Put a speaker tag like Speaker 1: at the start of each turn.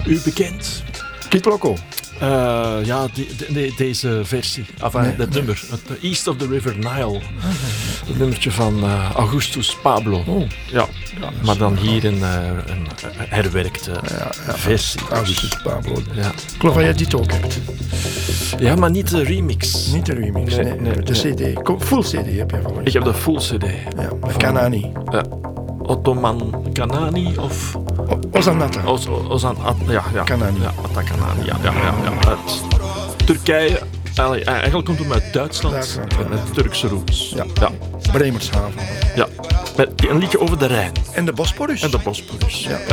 Speaker 1: u bekend?
Speaker 2: Kid Rocco.
Speaker 1: Deze versie. Het nummer. Het East of the River Nile. Het nummertje van Augustus Pablo.
Speaker 2: Oh.
Speaker 1: Ja, maar dan hier een herwerkte versie.
Speaker 2: Augustus Pablo.
Speaker 1: Ja.
Speaker 2: Ik geloof dat jij dit ook hebt.
Speaker 1: Ja, maar niet de remix.
Speaker 2: Niet de remix, nee. De CD. Full CD heb je volgens.
Speaker 1: Ik heb de full CD.
Speaker 2: Ja, met Kanani.
Speaker 1: Ottoman Kanani of...
Speaker 2: Ozanata.
Speaker 1: Ja.
Speaker 2: Kanani.
Speaker 1: Ja, Atta Kanani. Ja. Uit Turkije. Eigenlijk komt het uit Duitsland. Met Turkse roots.
Speaker 2: Ja. Bremershaven.
Speaker 1: Ja. Met een liedje over de Rijn.
Speaker 2: En de Bosporus.
Speaker 1: Ja.